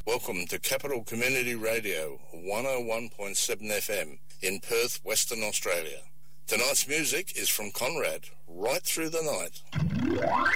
Welcome to Capital Community Radio 101.7 FM in Perth, Western Australia. Tonight's music is from Conrad, Right Through the Night.